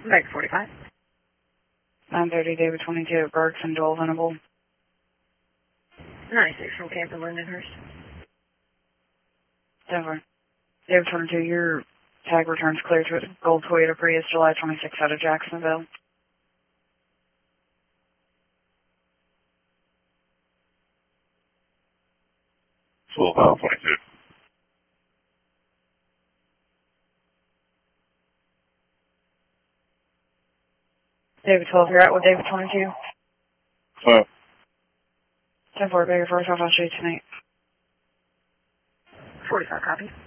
Back 45. 930 David 22 at Bergson, Joel Venable. 96 from Camp in Lindenhurst. Denver. David 22, your tag returns clear to a gold Toyota Prius, July 26 out of Jacksonville. Full file 22. David 12, you're out with David 22. 10-4, Baker 45, I'll shoot tonight. 45 copy.